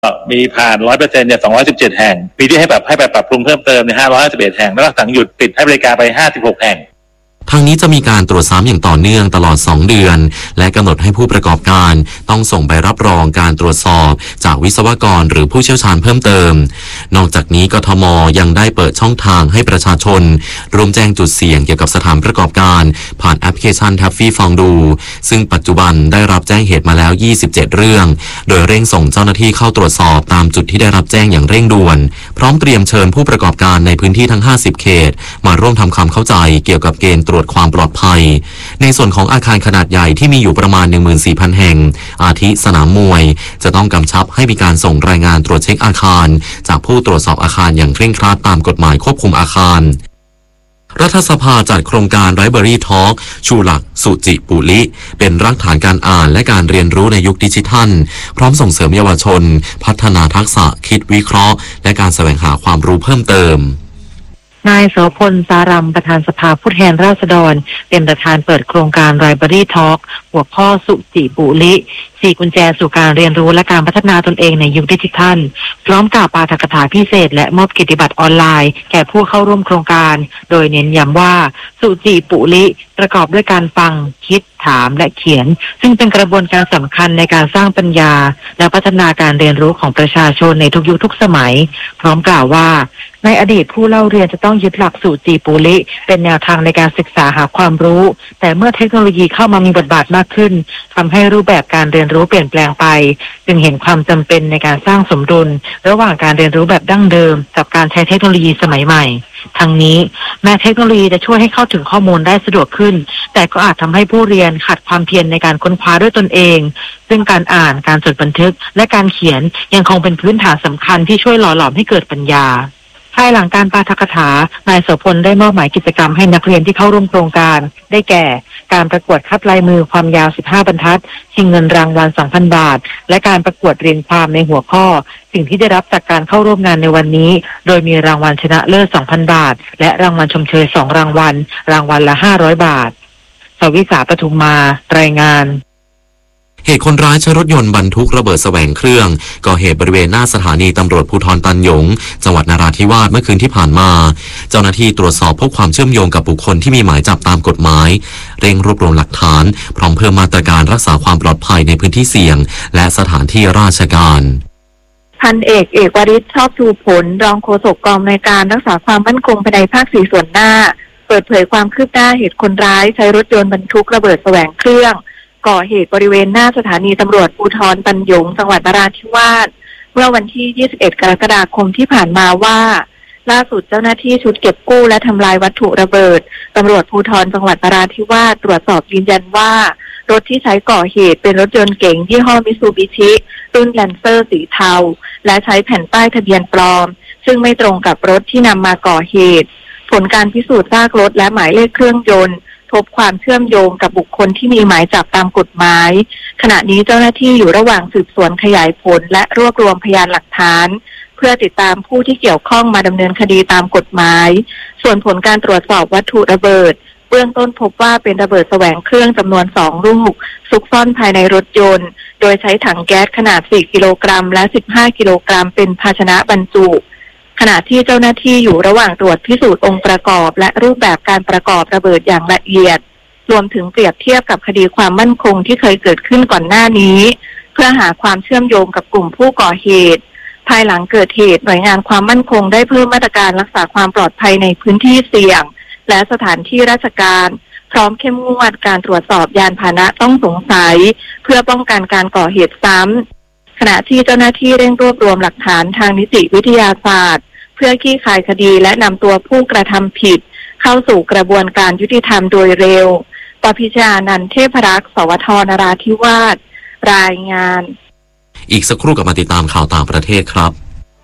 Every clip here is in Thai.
มีผ่าน 100% เนี่ย217แห่งปีที่ให้ไปปรับปรุงเพิ่มเติมเนี่ย551แห่งแล้วก็สั่งหยุดปิดให้บริการไป56แห่งทางนี้จะมีการตรวจซ้ำอย่างต่อเนื่องตลอด2เดือนและกำหนดให้ผู้ประกอบการต้องส่งใบรับรองการตรวจสอบจากวิศวกรหรือผู้เชี่ยวชาญเพิ่มเติมนอกจากนี้กทม.ยังได้เปิดช่องทางให้ประชาชนร่วมแจ้งจุดเสี่ยงเกี่ยวกับสถานประกอบการผ่านแอปพลิเคชัน Taffy ฟังดูซึ่งปัจจุบันได้รับแจ้งเหตุมาแล้ว27เรื่องโดยเร่งส่งเจ้าหน้าที่เข้าตรวจสอบตามจุดที่ได้รับแจ้งอย่างเร่งด่วนพร้อมเตรียมเชิญผู้ประกอบการในพื้นที่ทั้ง50เขตมาร่วมทำความเข้าใจเกี่ยวกับเกณฑ์ตรวจความปลอดภัยในส่วนของอาคารขนาดใหญ่ที่มีอยู่ประมาณ 14,000 แห่งอาทิสนามมวยจะต้องกำชับให้มีการส่งรายงานตรวจเช็คอาคารจากผู้ตรวจสอบอาคารอย่างเคร่งครัดตามกฎหมายควบคุมอาคารรัฐสภาจัดโครงการ Library Talk ชูหลักสุจิปุลิเป็นรากฐานการอ่านและการเรียนรู้ในยุคดิจิทัลพร้อมส่งเสริมเยาวชนพัฒนาทักษะคิดวิเคราะห์และการแสวงหาความรู้เพิ่มเติมนายโสพลสารัมประธานสภาผู้แทนราษฎรเป็นประธานเปิดโครงการ Library Talk หัวข้อสุจิปุลิ4กุญแจสู่การเรียนรู้และการพัฒนาตนเองในยุคดิจิทัลพร้อมกล่าวปาฐกถาพิเศษและมอบเกียรติบัตรออนไลน์แก่ผู้เข้าร่วมโครงการโดยเน้นย้ำว่าสุจิปุลิประกอบด้วยการฟังคิดถามและเขียนซึ่งเป็นกระบวนการสำคัญในการสร้างปัญญาและพัฒนาการเรียนรู้ของประชาชนในทุกยุคทุกสมัยพร้อมกล่าวว่าในอดีตผู้เล่าเรียนจะต้องยึดหลักสุจิปุลิเป็นแนวทางในการศึกษาหาความรู้แต่เมื่อเทคโนโลยีเข้ามามีบทบาทมากขึ้นทำให้รูปแบบการเรียนรู้เปลี่ยนแปลงไปจึงเห็นความจำเป็นในการสร้างสมดุลระหว่างการเรียนรู้แบบดั้งเดิมกับการใช้เทคโนโลยีสมัยใหม่ทั้งนี้แม้เทคโนโลยีจะช่วยให้เข้าถึงข้อมูลได้สะดวกขึ้นแต่ก็อาจทำให้ผู้เรียนขาดความเพียรในการค้นคว้าด้วยตนเองซึ่งการอ่านการจดบันทึกและการเขียนยังคงเป็นพื้นฐานสำคัญที่ช่วยหล่อหลอมให้เกิดปัญญาภายหลังการปาฐกถานายโสพลได้มอบหมายกิจกรรมให้นักเรียนที่เข้าร่วมโครงการได้แก่การประกวดคัดลายมือความยาว15บรรทัดชิงเงินรางวัล 2,000 บาทและการประกวดเรียนความในหัวข้อสิ่งที่ได้รับจากการเข้าร่วมงานในวันนี้โดยมีรางวัลชนะเลิศ 2,000 บาทและรางวัลชมเชย2รางวัลรางวัลละ500 บาทสวิษาปทุมมารายงานเหตุคนร้ายใช้รถยนต์บรรทุกระเบิดแสวงเครื่องก่อเหตุบริเวณหน้าสถานีตำรวจภูธรตันหยงจังหวัดนราธิวาสเมื่อคืนที่ผ่านมาเจ้าหน้าที่ตรวจสอบพบความเชื่อมโยงกับบุคคลที่มีหมายจับตามกฎหมายเร่งรวบรวมหลักฐานพร้อมเพิ่มมาตรการรักษาความปลอดภัยในพื้นที่เสี่ยงและสถานที่ราชการพันเอกวริศชอบชูผลรองโฆษกกองในการรักษาความมั่นคงภายในภาค4ส่วนหน้าเปิดเผยความคืบหน้าเหตุคนร้ายใช้รถยนต์บรรทุกระเบิดแสวงเครื่องก่อเหตุบริเวณหน้าสถานีตำรวจภูธรตันหยงจังหวัดนราธิวาสเมื่อวันที่21กรกฎาคมที่ผ่านมาว่าล่าสุดเจ้าหน้าที่ชุดเก็บกู้และทำลายวัตถุระเบิดตำรวจภูธรจังหวัดนราธิวาสตรวจสอบยืนยันว่ารถที่ใช้ก่อเหตุเป็นรถยนต์เก๋งยี่ห้อมิตซูบิชิรุ่นแลนเซอร์สีเทาและใช้แผ่นป้ายทะเบียนปลอมซึ่งไม่ตรงกับรถที่นำมาก่อเหตุผลการพิสูจน์ซากรถและหมายเลขเครื่องยนต์พบความเชื่อมโยงกับบุคคลที่มีหมายจับตามกฎหมายขณะนี้เจ้าหน้าที่อยู่ระหว่างสืบสวนขยายผลและรวบรวมพยานหลักฐานเพื่อติดตามผู้ที่เกี่ยวข้องมาดำเนินคดีตามกฎหมายส่วนผลการตรวจสอบวัตถุระเบิดเบื้องต้นพบว่าเป็นระเบิดแสวงเครื่องจำนวน2ลูกซุกซ่อนภายในรถยนต์โดยใช้ถังแก๊สขนาด4กิโลกรัมและ15กิโลกรัมเป็นภาชนะบรรจุขณะที่เจ้าหน้าที่อยู่ระหว่างตรวจพิสูจน์องค์ประกอบและรูปแบบการประกอบระเบิดอย่างละเอียดรวมถึงเปรียบเทียบกับคดีความมั่นคงที่เคยเกิดขึ้นก่อนหน้านี้เพื่อหาความเชื่อมโยงกับกลุ่มผู้ก่อเหตุภายหลังเกิดเหตุหน่วยงานความมั่นคงได้เพิ่มมาตรการรักษาความปลอดภัยในพื้นที่เสี่ยงและสถานที่ราชการพร้อมเข้มงวดการตรวจสอบยานพาหนะต้องสงสัยเพื่อป้องกันการก่อเหตุซ้ำขณะที่เจ้าหน้าที่เร่งรวบรวมหลักฐานทางนิติวิทยาศาสตร์เพื่อคลี่คลายคดีและนำตัวผู้กระทำผิดเข้าสู่กระบวนการยุติธรรมโดยเร็วปพิชานันท์เทพรักษ์สวทนราธิวาสรายงานอีกสักครู่กับมาติดตามข่าวต่างประเทศครับ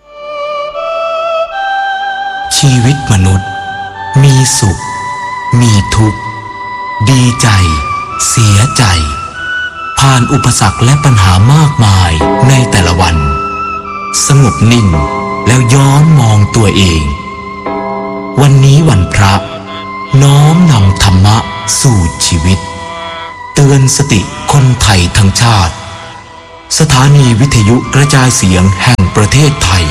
ชีวิตมนุษย์มีสุขมีทุกข์ดีใจเสียใจผ่านอุปสรรคและปัญหามากมายในแต่ละวันสงบนิ่งแล้วย้อนมองตัวเองวันนี้วันพระน้อมนำธรรมะสู่ชีวิตเตือนสติคนไทยทั้งชาติสถานีวิทยุกระจายเสียงแห่งประเทศไทย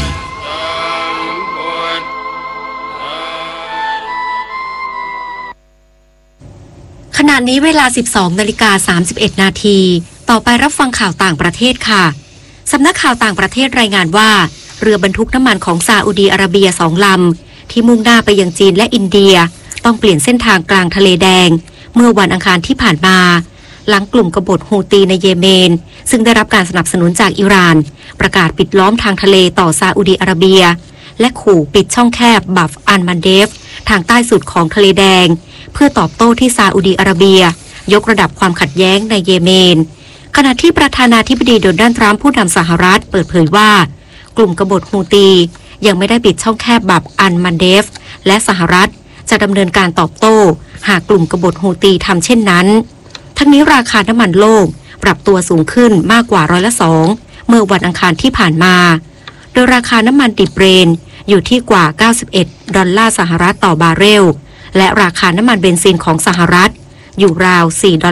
ขณะนี้เวลา 12:31 นาทีต่อไปรับฟังข่าวต่างประเทศค่ะสำนักข่าวต่างประเทศรายงานว่าเรือบรรทุกน้ำมันของซาอุดีอาระเบีย2 ลำที่มุ่งหน้าไปยังจีนและอินเดียต้องเปลี่ยนเส้นทางกลางทะเลแดงเมื่อวันอังคารที่ผ่านมาหลังกลุ่มกบฏฮูตีในเยเมนซึ่งได้รับการสนับสนุนจากอิหร่านประกาศปิดล้อมทางทะเลต่อซาอุดีอาระเบียและขู่ปิดช่องแคบบัฟอันมันเดฟทางใต้สุดของทะเลแดงเพื่อตอบโต้ที่ซาอุดีอาระเบียยกระดับความขัดแย้งในเยเมนขณะที่ประธานาธิบดีโดนัลด์ทรัมป์ผู้นำสหรัฐเปิดเผยว่ากลุ่มกบฏฮูตียังไม่ได้ปิดช่องแคบบัฟอันมันเดฟและสหรัฐจะดำเนินการตอบโต้หากกลุ่มกบฏฮูตีทำเช่นนั้นทั้งนี้ราคาน้ำมันโลกปรับตัวสูงขึ้นมากกว่า2%เมื่อวันอังคารที่ผ่านมาโดยราคาน้ำมันดิบเบรนท์อยู่ที่กว่า$91ต่อบาร์เรลและราคาน้ำมันเบนซินของสหรัฐอยู่ราว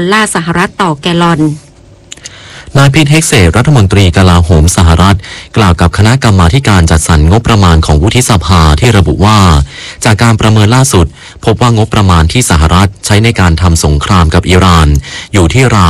$4ต่อแกลลอนนายพีท เฮกเซตรัฐมนตรีกลาโหมสหรัฐกล่าวกับคณะกรรมาการจัดสรรงบประมาณของวุฒิสภาที่ระบุว่าจากการประเมินล่าสุดพบว่างบประมาณที่สหรัฐใช้ในการทำสงครามกับอิหร่านอยู่ที่ราว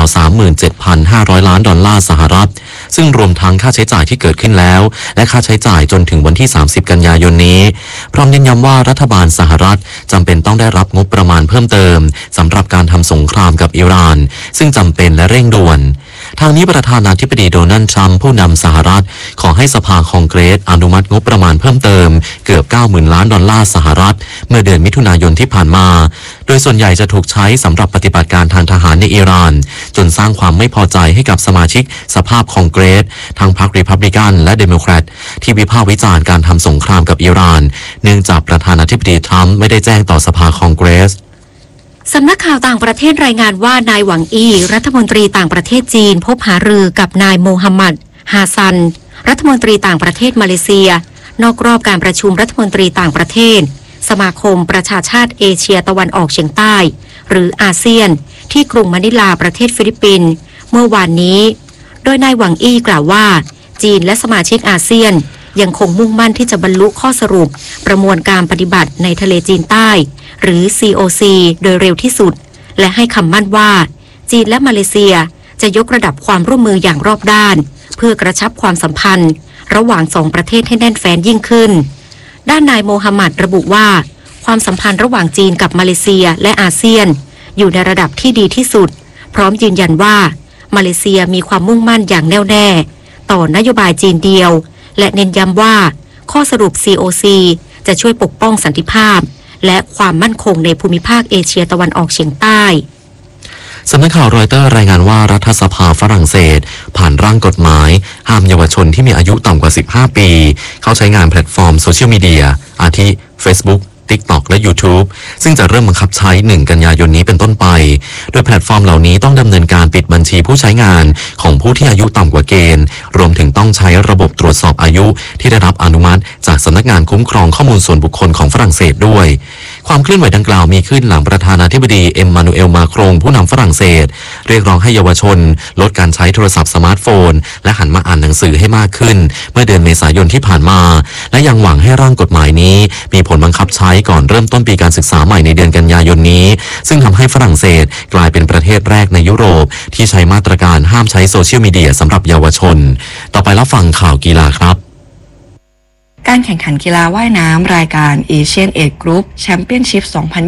37,500 ล้านดอลลาร์สหรัฐซึ่งรวมทั้งค่าใช้จ่ายที่เกิดขึ้นแล้วและค่าใช้จ่ายจนถึงวันที่30กันยายนนี้พร้อมเน้นย้ำว่ารัฐบาลสหรัฐจำเป็นต้องได้รับงบประมาณเพิ่มเติมสำหรับการทำสงครามกับอิหร่านซึ่งจำเป็นและเร่งด่วนทางนี้ประธานาธิบดีโดนัลด์ทรัมป์ผู้นำสหรัฐขอให้สภาคองเกรสอนุมัติงบประมาณเพิ่มเติมเกือบ 90,000 ล้านดอลลาร์สหรัฐเมื่อเดือนมิถุนายนที่ผ่านมาโดยส่วนใหญ่จะถูกใช้สำหรับปฏิบัติการทางทหารในอิหร่านจนสร้างความไม่พอใจให้กับสมาชิกสภาพคองเกรสทั้งพรรครีพับลิกันและเดโมแครตที่วิพากษ์วิจารณ์การทำสงครามกับอิหร่านเนื่องจากประธานาธิบดีทรัมป์ไม่ได้แจ้งต่อสภาคองเกรสสำนักข่าวต่างประเทศรายงานว่านายหวังอี้รัฐมนตรีต่างประเทศจีนพบหารือกับนายโมฮัมหมัดฮาซันรัฐมนตรีต่างประเทศมาเลเซียนอกรอบการประชุมรัฐมนตรีต่างประเทศสมาคมประชาชาติเอเชียตะวันออกเฉียงใต้หรืออาเซียนที่กรุงมะนิลาประเทศฟิลิปปินส์เมื่อวานนี้โดยนายหวังอี้กล่าวว่าจีนและสมาชิกอาเซียนยังคงมุ่งมั่นที่จะบรรลุข้อสรุปประมวลการปฏิบัติในทะเลจีนใต้หรือ COC โดยเร็วที่สุดและให้คำมั่นว่าจีนและมาเลเซียจะยกระดับความร่วมมืออย่างรอบด้านเพื่อกระชับความสัมพันธ์ระหว่างสองประเทศให้แน่นแฟ้นยิ่งขึ้นด้านนายโมฮัมหมัดระบุว่าความสัมพันธ์ระหว่างจีนกับมาเลเซียและอาเซียนอยู่ในระดับที่ดีที่สุดพร้อมยืนยันว่ามาเลเซียมีความมุ่งมั่นอย่างแน่วแน่ต่อนโยบายจีนเดียวและเน้นย้ำว่าข้อสรุป COC จะช่วยปกป้องสันติภาพและความมั่นคงในภูมิภาคเอเชียตะวันออกเฉียงใต้สำนักข่าวรอยเตอร์รายงานว่ารัฐสภาฝรั่งเศสผ่านร่างกฎหมายห้ามเยาวชนที่มีอายุต่ำกว่า15ปีเข้าใช้งานแพลตฟอร์มโซเชียลมีเดียอาทิ Facebook TikTok และ YouTube ซึ่งจะเริ่มบังคับใช้1กันยายนนี้เป็นต้นไปโดยแพลตฟอร์มเหล่านี้ต้องดำเนินการปิดบัญชีผู้ใช้งานของผู้ที่อายุต่ำกว่าเกณฑ์รวมถึงต้องใช้ระบบตรวจสอบอายุที่ได้รับอนุมัติจากสำนักงานคุ้มครองข้อมูลส่วนบุคคลของฝรั่งเศสด้วยความเคลื่อนไหวดังกล่าวมีขึ้นหลังประธานาธิบดีเอ็มมานูเอลมาครงผู้นำฝรั่งเศสเรียกร้องให้เยาวชนลดการใช้โทรศัพท์สมาร์ทโฟนและหันมาอ่านหนังสือให้มากขึ้นเมื่อเดือนเมษายนที่ผ่านมาและยังหวังให้ร่างกฎหมายนี้มีผลบังคับใช้ก่อนเริ่มต้นปีการศึกษาใหม่ในเดือนกันยายนนี้ซึ่งทำให้ฝรั่งเศสกลายเป็นประเทศแรกในยุโรปที่ใช้มาตรการห้ามใช้โซเชียลมีเดียสำหรับเยาวชนต่อไปรับฟังข่าวกีฬาครับการแข่งขันกีฬาว่ายน้ำรายการ Asian Age Group Championship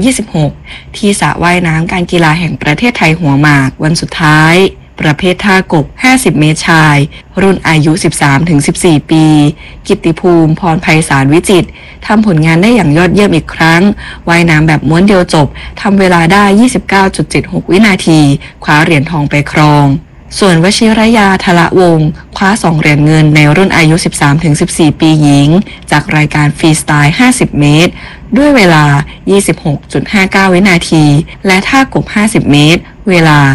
2026 ที่สระว่ายน้ำการกีฬาแห่งประเทศไทยหัวหมากวันสุดท้ายประเภทท่ากบ50เมตรชายรุ่นอายุ 13-14 ปีกิตติภูมิพรไพศาลวิจิตรทำผลงานได้อย่างยอดเยี่ยมอีกครั้งว่ายน้ำแบบม้วนเดียวจบทำเวลาได้ 29.76 วินาทีคว้าเหรียญทองไปครองส่วนวชิรยาทละวงศ์คว้า2เหรียญเงินในรุ่นอายุ 13-14 ปีหญิงจากรายการฟรีสไตล์50เมตรด้วยเวลา 26.59 วินาทีและท่ากบ50เมตรเวลา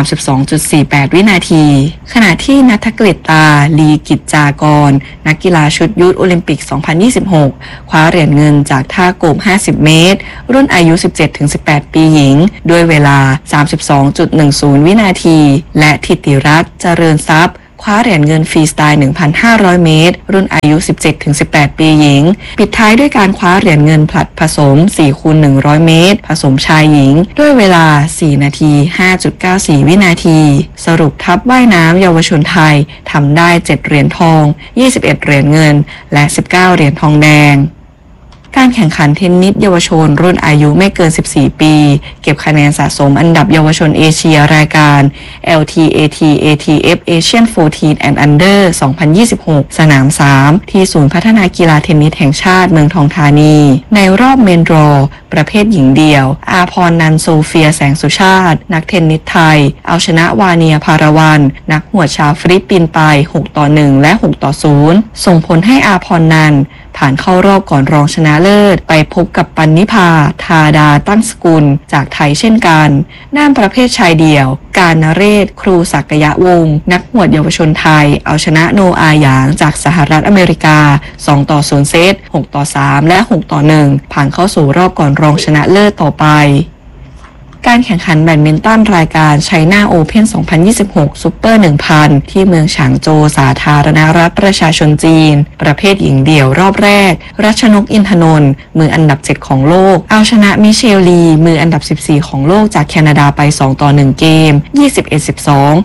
32.48 วินาทีขณะที่ณัฐกฤษตาลีกิจจากรนักกีฬาชุดยูทโอลิมปิก 2026 คว้าเหรียญเงินจากท่ากบ50เมตรรุ่นอายุ 17-18 ปีหญิงด้วยเวลา 32.10 วินาทีและธิติรัตน์เจริญทรัพย์คว้าเหรียญเงินฟรีสไตล์ 1,500 เมตรรุ่นอายุ 17-18 ปีหญิงปิดท้ายด้วยการคว้าเหรียญเงินผลัดผสม 4x100 เมตรผสมชายหญิงด้วยเวลา 4 นาที 5.94 วินาทีสรุปทัพว่ายน้ำเยาวชนไทยทำได้ 7 เหรียญทอง 21 เหรียญเงินและ 19 เหรียญทองแดงการแข่งขันเทนนิสเยาวชนรุ่นอายุไม่เกิน 14 ปีเก็บคะแนนสะสมอันดับเยาวชนเอเชียรายการ LTAT ATF Asian 14 and Under 2026 สนาม 3 ที่ศูนย์พัฒนากีฬาเทนนิสแห่งชาติเมืองทองธานีในรอบเมนดรอประเภทหญิงเดี่ยวอาพรนันท์โซเฟียแสงสุชาตินักเทนนิสไทยเอาชนะวาเนียพารวันนักหวดชาวฟิลิปปินส์ไป 6-1 และ 6-0 ส่งผลให้อาพรนันท์ผ่านเข้ารอบก่อนรองชนะเลิศไปพบกับปันนิพาธาดาตั้งสกุลจากไทยเช่นกันด้านประเภทชายเดี่ยวการนเรศครูศักยวงศ์นักหวดเยาวชนไทยเอาชนะโนอาหยางจากสหรัฐอเมริกา 2-0 เซต 6-3 และ 6-1 ผ่านเข้าสู่รอบก่อนรองชนะเลิศต่อไปการแข่งขันแบดมินตันรายการไชน่าโอเพ่น 2026 ซุปเปอร์ 1,000 ที่เมืองฉางโจวสาธารณรัฐประชาชนจีนประเภทหญิงเดี่ยวรอบแรกรัชนกอินทนนท์มืออันดับ 7 ของโลกเอาชนะมิเชลลีมืออันดับ 14 ของโลกจากแคนาดาไป 2-1 เกม 21-12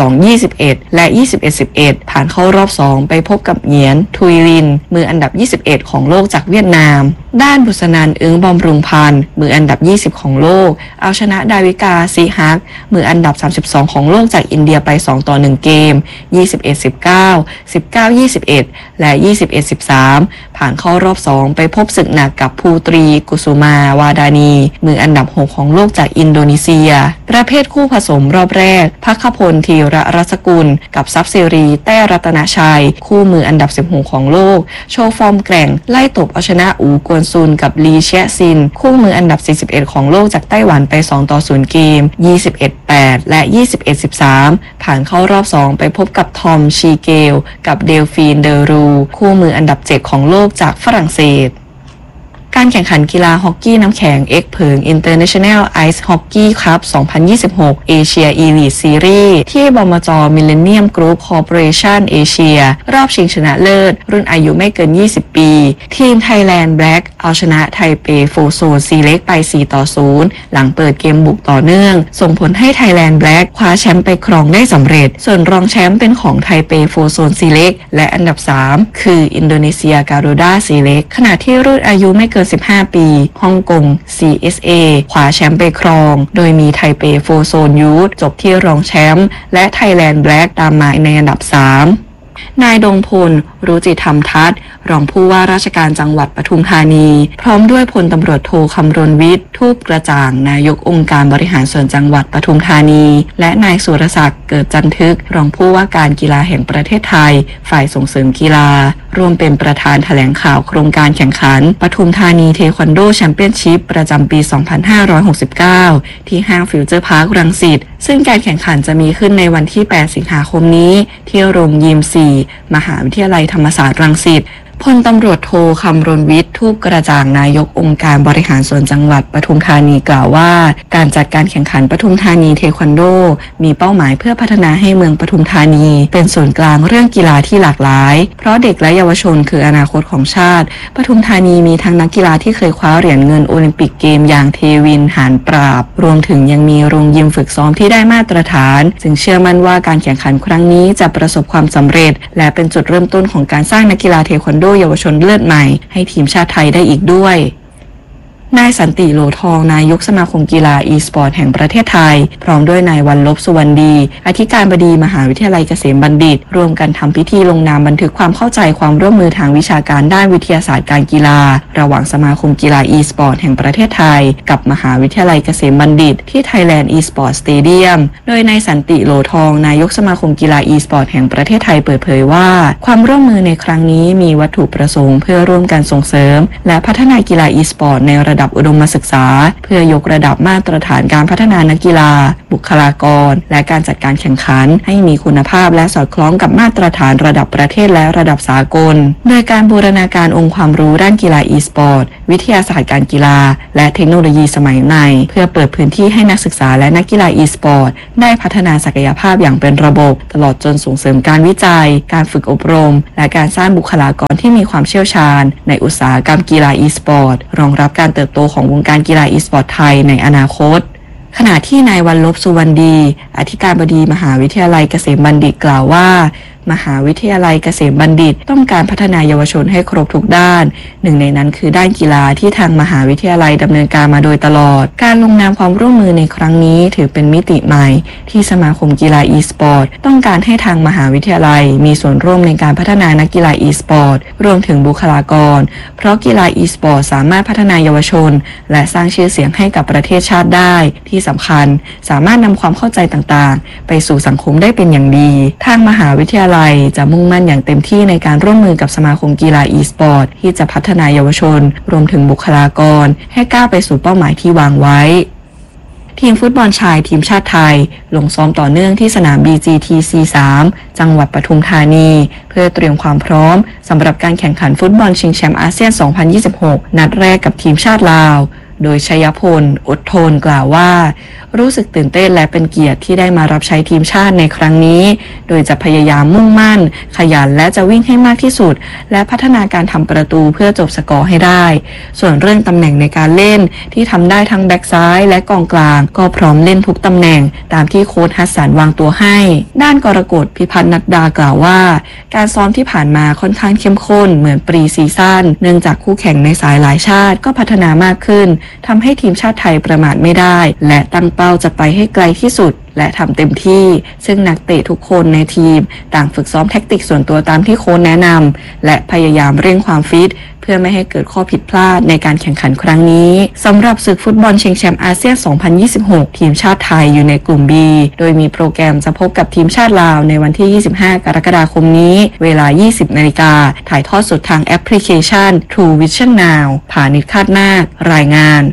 12-21 และ 21-11 ผ่านเข้ารอบ 2 ไปพบกับเหงียนทุยลินมืออันดับ 21 ของโลกจากเวียดนามด้านบุษนันท์อึ้งบำรุงพันธ์มืออันดับ 20 ของโลกเอาชนะดาวิกาซีฮักมืออันดับ 32 ของโลกจากอินเดียไป 2-1 เกม 21-19 19-21 และ 21-13 ผ่านเข้ารอบ 2 ไปพบศึกหนักกับภูตรีกุสุมาวาดานีมืออันดับ 6 ของโลกจากอินโดนีเซียประเภทคู่ผสมรอบแรกภัคพลธีระรัศกุลกับทรัพย์สิริแต้รัตนชัยคู่มืออันดับ 16 ของโลกโชว์ฟอร์มแกร่งไล่ตบเอาชนะอูกวนซุนกับลีเชียซินคู่มืออันดับ 41 ของโลกจากไต้หวันไป 2-0 เกม 21-8 และ 21-13 ผ่านเข้ารอบ 2 ไปพบกับทอมชีเกลกับเดลฟีนเดอรูคู่มืออันดับ 7 ของโลกจากฝรั่งเศสการแข่งขันกีฬาฮอกกี้น้ำแข็งเอ็กเผิง International Ice Hockey Cup 2026 Asia Elite Series ที่บมจ. Millennium Group Corporation Asia รอบชิงชนะเลิศรุ่นอายุไม่เกิน 20 ปีทีม Thailand Black เอาชนะไทเปโฟโซนซีเล็กไป 4-0 หลังเปิดเกมบุกต่อเนื่องส่งผลให้ Thailand Black คว้าแชมป์ไปครองได้สำเร็จส่วนรองแชมป์เป็นของไทเปโฟโซนซีเล็กและอันดับ 3 คืออินโดนีเซียการูด้าซีเล็กขณะที่รุ่นอายุไม่เกิน15 ปีฮ่องกง CSA คว้าแชมป์ไปครองโดยมีไทเปโฟโซนยูทจบที่รองแชมป์และไทยแลนด์แบล็กตามมาในอันดับ 3นายดงพลรุจิธรรมทัศน์รองผู้ว่าราชการจังหวัดปทุมธานีพร้อมด้วยพลตำรวจโทคำรณวิทย์ทูปกระจ่างนายกองค์การบริหารส่วนจังหวัดปทุมธานีและนายสุรศักดิ์เกิดจันทึกรองผู้ว่าการกีฬาแห่งประเทศไทยฝ่ายส่งเสริมกีฬารวมเป็นประธานแถลงข่าวโครงการแข่งขันปทุมธานีเทควันโดแชมเปี้ยนชิพประจำปี 2569 ที่ห้างฟิวเจอร์พาร์ครังสิตซึ่งการแข่งขันจะมีขึ้นในวันที่ 8 สิงหาคมนี้ที่โรงยิม 4 มหาวิทยาลัยธรรมศาสตร์รังสิตพลตำรวจโทคำรณวิทย์ทูปกระจ่างนายกองค์การบริหารส่วนจังหวัดปทุมธานีกล่าวว่าการจัดการแข่งขันปทุมธานีเทควันโดมีเป้าหมายเพื่อพัฒนาให้เมืองปทุมธานีเป็นศูนย์กลางเรื่องกีฬาที่หลากหลายเพราะเด็กและเยาวชนคืออนาคตของชาติปทุมธานีมีทั้งนักกีฬาที่เคยคว้าเหรียญเงินโอลิมปิกเกมอย่างเทวินหานปราบรวมถึงยังมีโรงยิมฝึกซ้อมที่ได้มาตรฐานจึงเชื่อมั่นว่าการแข่งขันครั้งนี้จะประสบความสำเร็จและเป็นจุดเริ่มต้นของการสร้างนักกีฬาเทควันโดเยาวชนเลือดใหม่ให้ทีมชาติไทยได้อีกด้วยนายสันติโหลทองนายกสมาคมกีฬาอีสปอร์ตแห่งประเทศไทยพร้อมด้วยนายวันลบสุวรรณดีอธิการบดีมหาวิทยาลัยเกษมบัณฑิตร่วมกันทำพิธีลงนามบันทึกความเข้าใจความร่วมมือทางวิชาการด้านวิทยาศาสตร์การกีฬาระหว่างสมาคมกีฬาอีสปอร์ตแห่งประเทศไทยกับมหาวิทยาลัยเกษมบัณฑิตที่ Thailand eSport Stadium โดยนายสันติโหลทองนายกสมาคมกีฬาอีสปอร์ตแห่งประเทศไทยเปิดเผยว่าความร่วมมือในครั้งนี้มีวัตถุประสงค์เพื่อร่วมกันส่งเสริมและพัฒนากีฬาอีสปอร์ตในระดับอุดมศึกษาเพื่อยกระดับมาตรฐานการพัฒนานักกีฬาบุคลากรและการจัดการแข่งขันให้มีคุณภาพและสอดคล้องกับมาตรฐานระดับประเทศและระดับสากลโดยการบูรณาการองค์ความรู้ด้านกีฬา e-sport วิทยาศาสตร์การกีฬาและเทคโนโลยีสมัยใหม่เพื่อเปิดพื้นที่ให้นักศึกษาและนักกีฬา e-sport ได้พัฒนาศักยภาพอย่างเป็นระบบตลอดจนส่งเสริมการวิจัยการฝึกอบรมและการสร้างบุคลากรที่มีความเชี่ยวชาญในอุตสาหกรรมกีฬา e-sport รองรับการเติบโตของวงการกีฬา e-sport ไทยในอนาคตขณะที่นายวันลบสุวรรณดีอธิการบดีมหาวิทยาลัยเกษมบัณฑิตกล่าวว่ามหาวิทยาลัยเกษมบัณฑิตต้องการพัฒนาเยาวชนให้ครบทุกด้านหนึ่งในนั้นคือด้านกีฬาที่ทางมหาวิทยาลัยดำเนินการมาโดยตลอดการลงนามความร่วมมือในครั้งนี้ถือเป็นมิติใหม่ที่สมาคมกีฬา e-sport ต้องการให้ทางมหาวิทยาลัยมีส่วนร่วมในการพัฒนานักกีฬา e-sport รวมถึงบุคลากรเพราะกีฬา e-sport สามารถพัฒนาเยาวชนและสร้างชื่อเสียงให้กับประเทศชาติได้ที่สำคัญสามารถนำความเข้าใจต่างๆไปสู่สังคมได้เป็นอย่างดีทางมหาวิทยาลัยจะมุ่งมั่นอย่างเต็มที่ในการร่วมมือกับสมาคมกีฬา e-sport ที่จะพัฒนาเยาวชนรวมถึงบุคลากรให้ก้าวไปสู่เป้าหมายที่วางไว้ทีมฟุตบอลชายทีมชาติไทยลงซ้อมต่อเนื่องที่สนาม BGTC 3 จังหวัดปทุมธานีเพื่อเตรียมความพร้อมสำหรับการแข่งขันฟุตบอลชิงแชมป์อาเซียน 2026 นัดแรกกับทีมชาติลาวโดยชัยพลอดทนกล่าวว่ารู้สึกตื่นเต้นและเป็นเกียรติที่ได้มารับใช้ทีมชาติในครั้งนี้โดยจะพยายามมุ่งมั่นขยันและจะวิ่งให้มากที่สุดและพัฒนาการทำประตูเพื่อจบสกอร์ให้ได้ส่วนเรื่องตำแหน่งในการเล่นที่ทำได้ทั้งแบ็กซ้ายและกองกลางก็พร้อมเล่นทุกตำแหน่งตามที่โค้ชฮัสสันวางตัวให้ด้านกรกฎพิพัฒน์นัดดากล่าวว่าการซ้อมที่ผ่านมาค่อนข้างเข้มข้นเหมือนปรีซีซั่นเนื่องจากคู่แข่งในสายหลายชาติก็พัฒนามากขึ้นทำให้ทีมชาติไทยประมาทไม่ได้และตั้งเป้าจะไปให้ไกลที่สุดและทำเต็มที่ซึ่งนักเตะทุกคนในทีมต่างฝึกซ้อมแทคติกส่วนตัวตามที่โค้ชแนะนำและพยายามเร่งความฟิตเพื่อไม่ให้เกิดข้อผิดพลาดในการแข่งขันครั้งนี้สำหรับศึกฟุตบอลชิงแชมป์อาเซียน 2026 ทีมชาติไทยอยู่ในกลุ่ม B โดยมีโปรแกรมจะพบกับทีมชาติลาวในวันที่ 25 กรกฎาคมนี้เวลา 20 นาฬิกาถ่ายทอดสดทางแอปพลิเคชัน True Vision Now ผานิช คาดนาครายงาน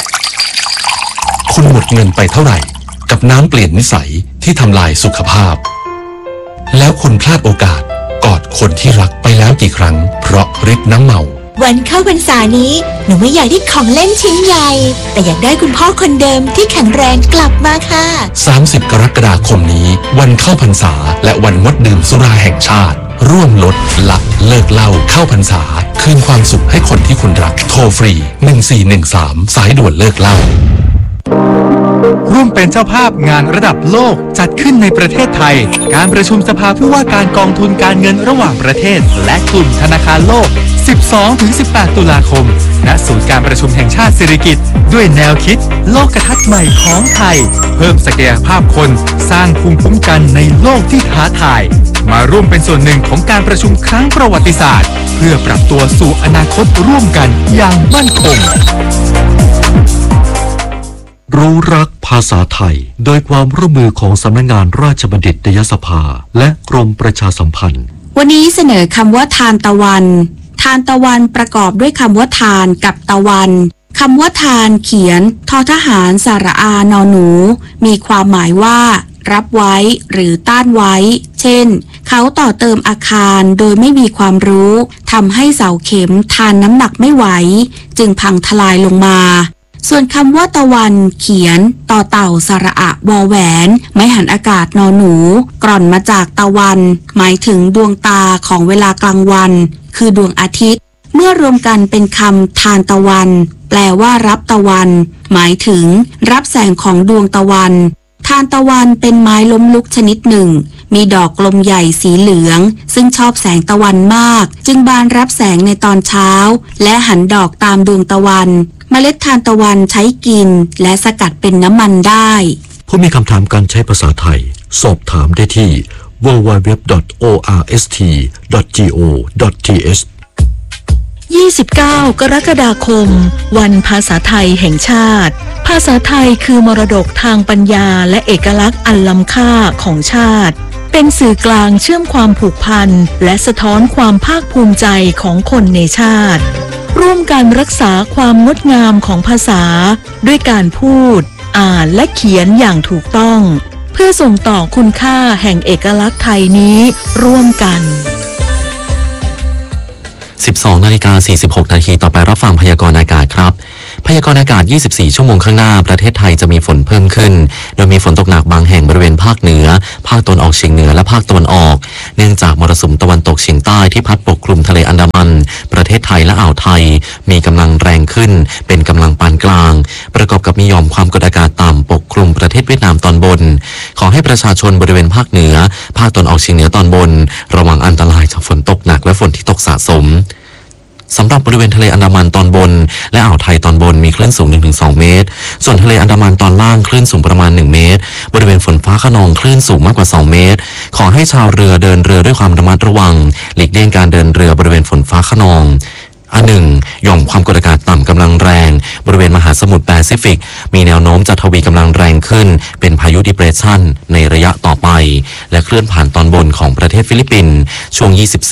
คุณหมดเงินไปเท่าไหร่กับน้ำเปลี่ยนนิสัยที่ทำลายสุขภาพแล้วคุณพลาดโอกาสกอดคนที่รักไปแล้วกี่ครั้งเพราะฤทธิ์น้ำเมาวันเข้าพรรษานี้หนูไม่อยากได้ของเล่นชิ้นใหญ่แต่อยากได้คุณพ่อคนเดิมที่แข็งแรงกลับมาค่ะ 30 กรกฎาคมนี้วันเข้าพรรษาและวันงดดื่มสุราแห่งชาติร่วมลดละเลิกเหล้าเข้าพรรษาคืนความสุขให้คนที่คุณรักโทรฟรี1413สายด่วนเลิกเหล้าร่วมเป็นเจ้าภาพงานระดับโลกจัดขึ้นในประเทศไทยการประชุมสภาผู้ว่าการกองทุนการเงินระหว่างประเทศและกลุ่มธนาคารโลก 12-18 ตุลาคมณศูนย์การประชุมแห่งชาติสิริกิติ์ด้วยแนวคิดโลกทัศน์ใหม่ของไทยเพิ่มศักยภาพคนสร้างภูมิคุ้มกันในโลกที่ท้าทายมาร่วมเป็นส่วนหนึ่งของการประชุมครั้งประวัติศาสตร์เพื่อปรับตัวสู่อนาคตร่วมกันอย่างมั่นคงรู้รักภาษาไทยโดยความร่วมมือของสำนักงานราชบัณฑิตยสภาและกรมประชาสัมพันธ์วันนี้เสนอคำว่าทานตะวันทานตะวันประกอบด้วยคำว่าทานกับตะวันคำว่าทานเขียนทอทหารสระอานอหนูมีความหมายว่ารับไว้หรือต้านไว้เช่นเขาต่อเติมอาคารโดยไม่มีความรู้ทำให้เสาเข็มทานน้ำหนักไม่ไหวจึงพังทลายลงมาส่วนคำว่าตะวันเขียนต่อเต่าสระอะวอแหวนไม้หันอากาศนอหนูกร่อนมาจากตะวันหมายถึงดวงตาของเวลากลางวันคือดวงอาทิตย์เมื่อรวมกันเป็นคำทานตะวันแปลว่ารับตะวันหมายถึงรับแสงของดวงตะวันทานตะวันเป็นไม้ล้มลุกชนิดหนึ่งมีดอกกลมใหญ่สีเหลืองซึ่งชอบแสงตะวันมากจึงบานรับแสงในตอนเช้าและหันดอกตามดวงตะวันเมล็ดทานตะวันใช้กินและสกัดเป็นน้ำมันได้ผู้มีคำถามการใช้ภาษาไทยสอบถามได้ที่ www.orst.go.th 29 กรกฎาคมวันภาษาไทยแห่งชาติภาษาไทยคือมรดกทางปัญญาและเอกลักษณ์อันล้ำค่าของชาติเป็นสื่อกลางเชื่อมความผูกพันและสะท้อนความภาคภูมิใจของคนในชาติร่วมกันรักษาความงดงามของภาษาด้วยการพูดอ่านและเขียนอย่างถูกต้องเพื่อส่งต่อคุณค่าแห่งเอกลักษณ์ไทยนี้ร่วมกัน 12:46 นาทีต่อไปรับฟังพยากรณ์อากาศครับพยากรณ์อากาศ24 ชั่วโมงข้างหน้าประเทศไทยจะมีฝนเพิ่มขึ้นโดยมีฝนตกหนักบางแห่งบริเวณภาคเหนือภาคตะวันออกเฉียงเหนือและภาคตะวันออกเนื่องจากมรสุมตะวันตกเฉียงใต้ที่พัดปกคลุมทะเลอันดามันประเทศไทยและอ่าวไทยมีกำลังแรงขึ้นเป็นกำลังปานกลางประกอบกับมีหย่อมความกดอากาศต่ำปกคลุมประเทศเวียดนามตอนบนขอให้ประชาชนบริเวณภาคเหนือภาคตะวันออกเฉียงเหนือตอนบนระวังอันตรายจากฝนตกหนักและฝนที่ตกสะสมสำหรับบริเวณทะเลอันดามันตอนบนและอ่าวไทยตอนบนมีคลื่นสูง 1-2 เมตรส่วนทะเลอันดามันตอนล่างคลื่นสูงประมาณ1 เมตรบริเวณฝนฟ้าคะนองคลื่นสูงมากกว่า2 เมตรขอให้ชาวเรือเดินเรือด้วยความระมัดระวังหลีกเลี่ยงการเดินเรือบริเวณฝนฟ้าคะนองหย่อมความกดอากาศต่ำกำลังแรงบริเวณมหาสมุทรแปซิฟิกมีแนวโน้มจะทวีกำลังแรงขึ้นเป็นพายุดิเพรสชันในระยะต่อไปและเคลื่อนผ่านตอนบนของประเทศฟิลิปปินส์ช่วง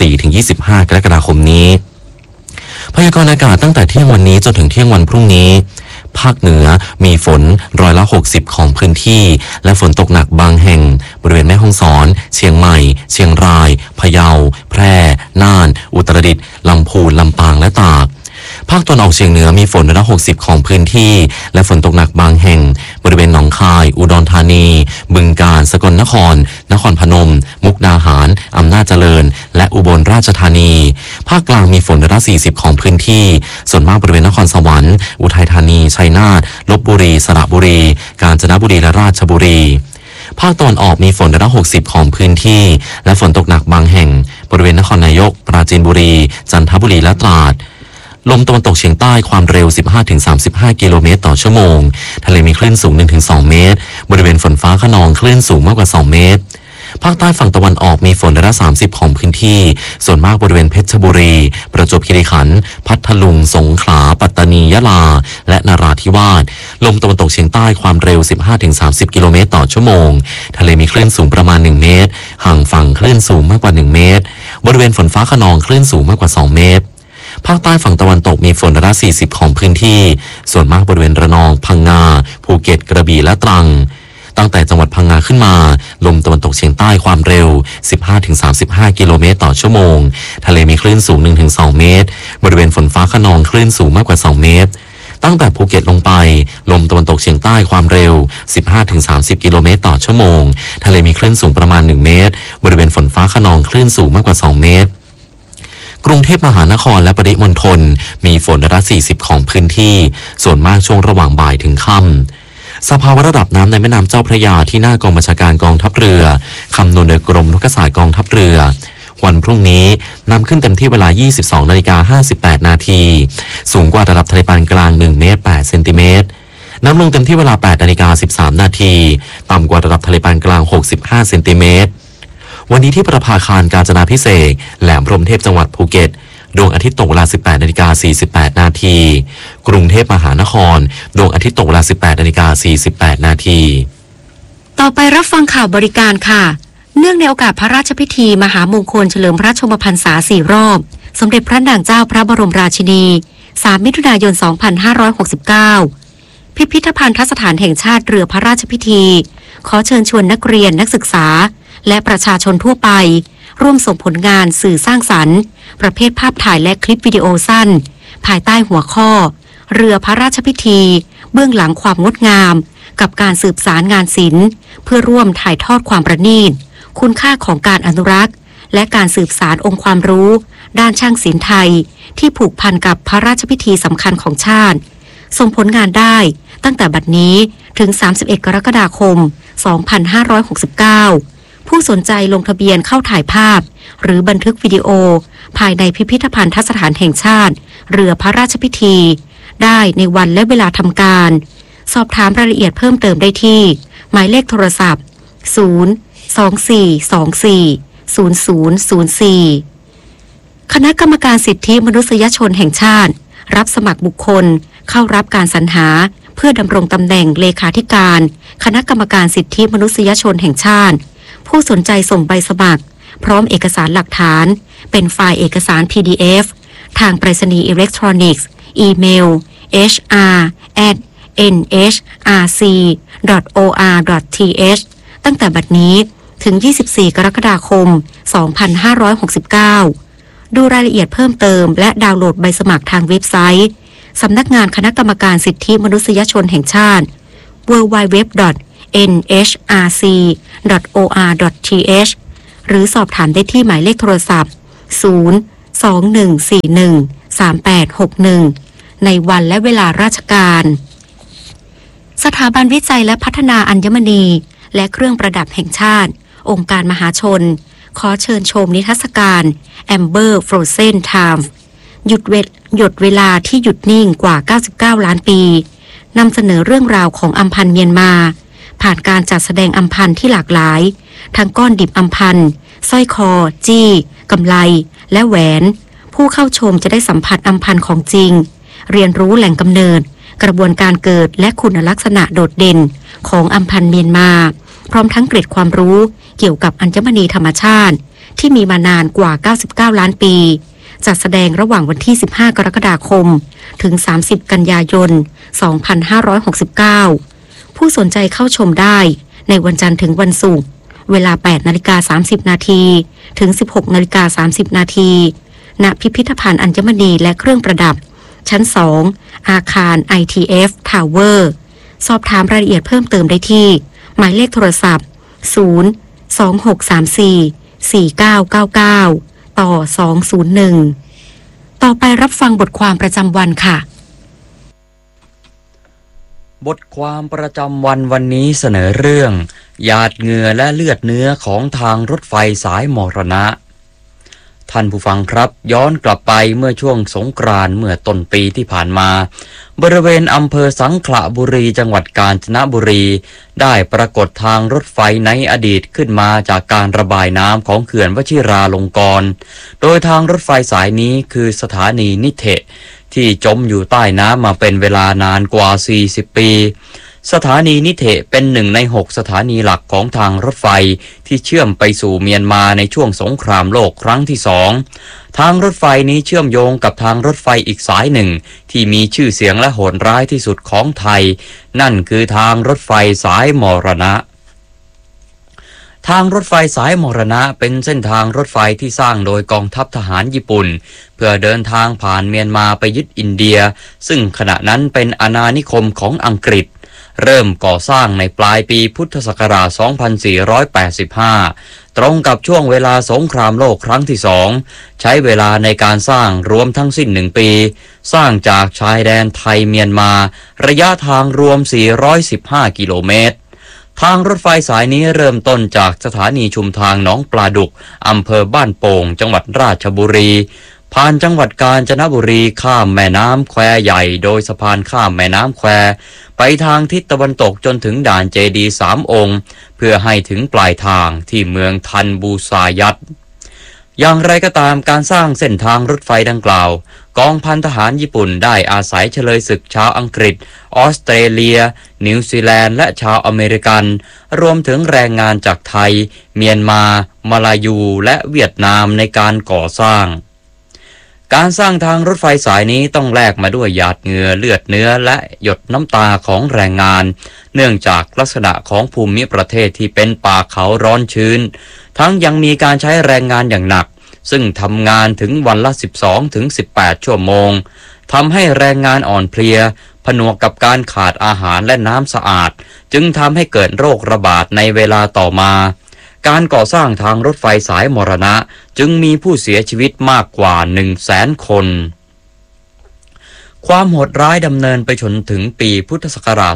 24-25 กรกฎาคมนี้พยากรณ์อากาศตั้งแต่เที่ยงวันนี้จนถึงเที่ยงวันพรุ่งนี้ภาคเหนือมีฝน60%ของพื้นที่และฝนตกหนักบางแห่งบริเวณแม่ฮ่องสอนเชียงใหม่เชียงรายพะเยาแพร่น่านอุตรดิตถ์ลำพูนลำปางและตากภาคตะวันออกเฉียงเหนือมีฝน60%ของพื้นที่และฝนตกหนักบางแห่งบริเวณหนองคายอุดรธานีบึงกาฬสกลนครนครพนมมุกดาหารอำนาจเจริญและอุบลราชธานีภาคกลางมีฝน40%ของพื้นที่ส่วนมากบริเวณนครสวรรค์อุทัยธานีชัยนาทลพบุรีสระบุรีกาญจนบุรีและราชบุรีภาคตะวันออกมีฝน60%ของพื้นที่และฝนตกหนักบางแห่งบริเวณนครนายกปราจีนบุรีจันทบุรีและตราดลมตะวันตกเฉียงใต้ความเร็ว 15-35 กิโลเมตรต่อชั่วโมงทะเลมีคลื่นสูง 1-2 เมตรบริเวณฝนฟ้าคะนองคลื่นสูงมากกว่า2 เมตรภาคใต้ฝั่งตะวันออกมีฝน30%ของพื้นที่ส่วนมากบริเวณเพชรบุรีประจวบคีรีขันธ์พัทลุงสงขลาปัตตานียะลาและนราธิวาสลมตะวันตกเฉียงใต้ความเร็ว 15-30 กิโลเมตรต่อชั่วโมงทะเลมีคลื่นสูงประมาณ1 เมตรห่างฝั่งคลื่นสูงมากกว่า1 เมตรบริเวณฝนฟ้าคะนองคลื่นสูงมากกว่า2 เมตรภาคใต้ฝั่งตะวันตกมีฝน40%ของพื้นที่ส่วนมากบริเวณระนองพังงาภูเก็ตกระบี่และตรังตั้งแต่จังหวัดพังงาขึ้นมาลมตะวันตกเฉียงใต้ความเร็ว 15-35 กิโลเมตรต่อชั่วโมงทะเลมีคลื่นสูง 1-2 เมตรบริเวณฝนฟ้าคะนองคลื่นสูงมากกว่า2 เมตรตั้งแต่ภูเก็ตลงไปลมตะวันตกเฉียงใต้ความเร็ว 15-30 กิโลเมตรต่อชั่วโมงทะเลมีคลื่นสูงประมาณ1 เมตรบริเวณฝนฟ้าคะนองคลื่นสูงมากกว่า2 เมตรกรุงเทพมหานครและปริมณฑลมีฝน40%ของพื้นที่ส่วนมากช่วงระหว่างบ่ายถึงค่ำสภาวะระดับน้ำในแม่น้ำเจ้าพระยาที่หน้ากองบัญชาการกองทัพเรือคำนวณโดยกรมทกศาสตร์กองทัพเรือวันพรุ่งนี้นำขึ้นเต็มที่เวลา 22:58 นาทีสูงกว่าระดับทะเลปานกลาง1 เมตร 8 เซนติเมตรน้ำลงเต็มที่เวลา 8:13 นาทีต่ำกว่าระดับทะเลปานกลาง65 เซนติเมตรวันนี้ที่ประภาคารกาญจนาภิเษกแหลมพรหมเทพจังหวัดภูเก็ตดวงอาทิตย์ตกเวลา 18:48 นาทีกรุงเทพมหานครดวงอาทิตย์ตกเวลา 18:48 นาทีต่อไปรับฟังข่าวบริการค่ะเนื่องในโอกาสพระราชพิธีมหามงคลเฉลิมพระชนมพรรษา4 รอบสมเด็จพระนางเจ้าพระบรมราชินี3 มิถุนายน 2569พิพิธภัณฑสถานแห่งชาติเรือพระราชพิธีขอเชิญชวนนักเรียนนักศึกษาและประชาชนทั่วไปร่วมส่งผลงานสื่อสร้างสรรค์ประเภทภาพถ่ายและคลิปวิดีโอสั้นภายใต้หัวข้อเรือพระราชพิธีเบื้องหลังความงดงามกับการสืบสารงานศิลป์เพื่อร่วมถ่ายทอดความประณีตคุณค่าของการอนุรักษ์และการสืบสานองค์ความรู้ด้านช่างศิลป์ไทยที่ผูกพันกับพระราชพิธีสำคัญของชาติส่งผลงานได้ตั้งแต่บัดนี้ถึง31 กรกฎาคม 2569ผู้สนใจลงทะเบียนเข้าถ่ายภาพหรือบันทึกวิดีโอภายในพิพิธภัณฑสถานแห่งชาติเรือพระราชพิธีได้ในวันและเวลาทำการสอบถามรายละเอียดเพิ่มเติมได้ที่หมายเลขโทรศัพท์024240004คณะกรรมการสิทธิมนุษยชนแห่งชาติรับสมัครบุคคลเข้ารับการสรรหาเพื่อดำรงตำแหน่งเลขาธิการคณะกรรมการสิทธิมนุษยชนแห่งชาติผู้สนใจส่งใบสมัครพร้อมเอกสารหลักฐานเป็นไฟล์เอกสาร PDF ทางไปรษณีย์อิเล็กทรอนิกส์อีเมล hr@nhrc.or.th ตั้งแต่บัดนี้ถึง 24 กรกฎาคม 2569 ดูรายละเอียดเพิ่มเติมและดาวน์โหลดใบสมัครทางเว็บไซต์สำนักงานคณะกรรมการสิทธิมนุษยชนแห่งชาติ www.nhrc.or.th หรือสอบถามได้ที่หมายเลขโทรศัพท์ 021413861 ในวันและเวลาราชการสถาบันวิจัยและพัฒนาอัญมณีและเครื่องประดับแห่งชาติองค์การมหาชนขอเชิญชมนิทรรศการ Amber Frozen Time หยดเวลาที่หยุดนิ่งกว่า99ล้านปีนำเสนอเรื่องราวของอัมพันธ์เมียนมาผ่านการจัดแสดงอัมพันธ์ที่หลากหลายทั้งก้อนดิบอัมพันธ์สร้อยคอจี้กำไลและแหวนผู้เข้าชมจะได้สัมผัสอัมพันธ์ของจริงเรียนรู้แหล่งกำเนิดกระบวนการเกิดและคุณลักษณะโดดเด่นของอัมพันธ์เมียนมาพร้อมทั้งเกร็ดความรู้เกี่ยวกับอัญมณีธรรมชาติที่มีมานานกว่า99ล้านปีจัดแสดงระหว่างวันที่15กรกฎาคมถึง30กันยายน2569ผู้สนใจเข้าชมได้ในวันจันทร์ถึงวันศุกร์เวลา 8:30 นาทีถึง 16:30 นาทีณพิพิธภัณฑ์อัญมณีและเครื่องประดับชั้น2อาคาร ITF Tower สอบถามรายละเอียดเพิ่มเติมได้ที่หมายเลขโทรศัพท์026344999ต่อ201ต่อไปรับฟังบทความประจำวันค่ะบทความประจำวันนี้เสนอเรื่องหยาดเหงื่อและเลือดเนื้อของทางรถไฟสายมรณะท่านผู้ฟังครับย้อนกลับไปเมื่อช่วงสงกรานต์เมื่อต้นปีที่ผ่านมาบริเวณอำเภอสังขละบุรีจังหวัดกาญจนบุรีได้ปรากฏทางรถไฟในอดีตขึ้นมาจากการระบายน้ำของเขื่อนวชิราลงกรณ์โดยทางรถไฟสายนี้คือสถานีนิเทศที่จมอยู่ใต้น้ำมาเป็นเวลานานกว่า40ปีสถานีนิเทศเป็น1 ใน 6สถานีหลักของทางรถไฟที่เชื่อมไปสู่เมียนมาในช่วงสงครามโลกครั้งที่2ทางรถไฟนี้เชื่อมโยงกับทางรถไฟอีกสายหนึ่งที่มีชื่อเสียงและโหดร้ายที่สุดของไทยนั่นคือทางรถไฟสายมรณะทางรถไฟสายมรณะเป็นเส้นทางรถไฟที่สร้างโดยกองทัพทหารญี่ปุ่นเพื่อเดินทางผ่านเมียนมาไปยึดอินเดียซึ่งขณะนั้นเป็นอาณานิคมของอังกฤษเริ่มก่อสร้างในปลายปีพุทธศักราช 2485 ตรงกับช่วงเวลาสงครามโลกครั้งที่2ใช้เวลาในการสร้างรวมทั้งสิ้น1ปีสร้างจากชายแดนไทยเมียนมาระยะทางรวม415กิโลเมตรทางรถไฟสายนี้เริ่มต้นจากสถานีชุมทางหนองปลาดุกอำเภอบ้านโป่งจังหวัดราชบุรีผ่านจังหวัดกาญจนบุรีข้ามแม่น้ำแควใหญ่โดยสะพานข้ามแม่น้ำแควไปทางทิศตะวันตกจนถึงด่านเจดีย์3 องค์เพื่อให้ถึงปลายทางที่เมืองทันบูซายัตอย่างไรก็ตามการสร้างเส้นทางรถไฟดังกล่าวกองพันทหารญี่ปุ่นได้อาศัยเฉลยศึกชาวอังกฤษออสเตรเลียนิวซีแลนด์และชาวอเมริกันรวมถึงแรงงานจากไทยเมียนมามาลายูและเวียดนามในการก่อสร้างการสร้างทางรถไฟสายนี้ต้องแลกมาด้วยหยาดเหงื่อเลือดเนื้อและหยดน้ำตาของแรงงานเนื่องจากลักษณะของภูมิประเทศที่เป็นป่าเขาร้อนชื้นทั้งยังมีการใช้แรงงานอย่างหนักซึ่งทำงานถึงวันละ12-18 ชั่วโมงทำให้แรงงานอ่อนเพลียผนวกกับการขาดอาหารและน้ำสะอาดจึงทำให้เกิดโรคระบาดในเวลาต่อมาการก่อสร้างทางรถไฟสายมรณะจึงมีผู้เสียชีวิตมากกว่า 100,000 คนความโหดร้ายดำเนินไปจนถึงปีพุทธศักราช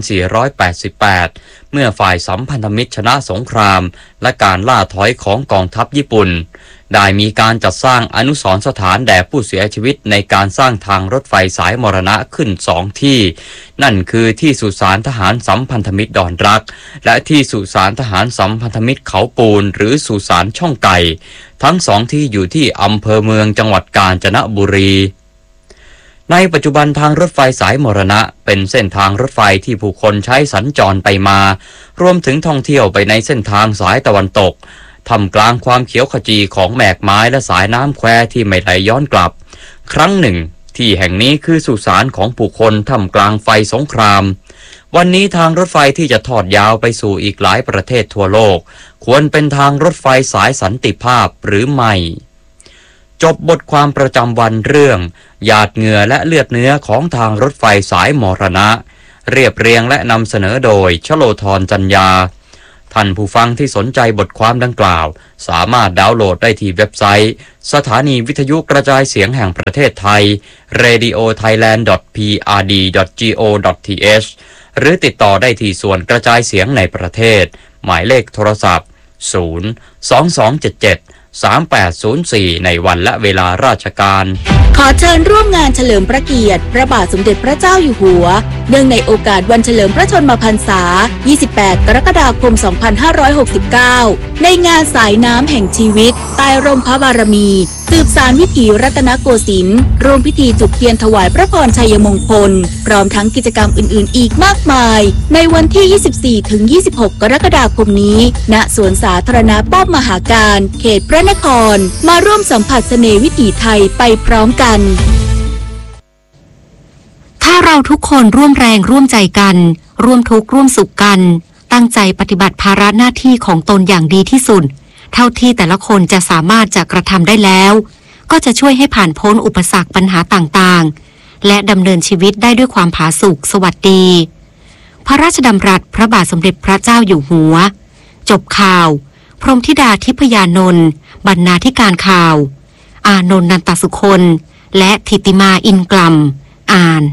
2488 เมื่อฝ่ายสัมพันธมิตรชนะสงครามและการล่าถอยของกองทัพญี่ปุ่นได้มีการจัดสร้างอนุสรณ์สถานแด่ผู้เสียชีวิตในการสร้างทางรถไฟสายมรณะขึ้น2 ที่นั่นคือที่สุสานทหารสัมพันธมิตรดอนรักและที่สุสานทหารสัมพันธมิตรเขาปูนหรือสุสานช่องไก่ทั้ง2 ที่อยู่ที่อำเภอเมืองจังหวัดกาญจนบุรีในปัจจุบันทางรถไฟสายมรณะเป็นเส้นทางรถไฟที่ผู้คนใช้สัญจรไปมารวมถึงท่องเที่ยวไปในเส้นทางสายตะวันตกท่ามกลางความเขียวขจีของแหมกไม้และสายน้ำแควที่ไม่ไหลย้อนกลับครั้งหนึ่งที่แห่งนี้คือสุสานของผู้คนท่ามกลางไฟสงครามวันนี้ทางรถไฟที่จะทอดยาวไปสู่อีกหลายประเทศทั่วโลกควรเป็นทางรถไฟสายสันติภาพหรือไม่จบบทความประจำวันเรื่องหยาดเหงื่อและเลือดเนื้อของทางรถไฟสายมรณะเรียบเรียงและนำเสนอโดยชโลธรจัญญาท่านผู้ฟังที่สนใจบทความดังกล่าวสามารถดาวน์โหลดได้ที่เว็บไซต์สถานีวิทยุกระจายเสียงแห่งประเทศไทย radiothailand.prd.go.th หรือติดต่อได้ที่ส่วนกระจายเสียงในประเทศหมายเลขโทรศัพท์022773804ในวันและเวลาราชการขอเชิญร่วมงานเฉลิมพระเกียรติพระบาทสมเด็จพระเจ้าอยู่หัวเนื่องในโอกาสวันเฉลิมพระชนมพรรษา 28 กรกฎาคม 2569 ในงานสายน้ำแห่งชีวิตใต้ร่มพระบารมีสืบสานวิถีรัตนโกสินทร์ร่วมพิธีจุดเทียนถวายพระพรชัยมงคลพร้อมทั้งกิจกรรมอื่นๆอีกมากมายในวันที่ 24-26 กรกฎาคมนี้ณสวนสาธารณะป้อมมหาการเขตพระนครมาร่วมสัมผัสเสน่ห์วิถีไทยไปพร้อมกันถ้าเราทุกคนร่วมแรงร่วมใจกันร่วมทุกข์ร่วมสุขกันตั้งใจปฏิบัติภาระหน้าที่ของตนอย่างดีที่สุดเท่าที่แต่ละคนจะสามารถจะกระทำได้แล้วก็จะช่วยให้ผ่านพ้นอุปสรรคปัญหาต่างๆและดำเนินชีวิตได้ด้วยความผาสุกสวัสดีพระราชดำรัสพระบาทสมเด็จพระเจ้าอยู่หัวจบข่าวพรหมธิดาทิพยานนท์บรรณาธิการข่าวอานนท์นันตสุคนและธิติมาอินกลัมอ่าน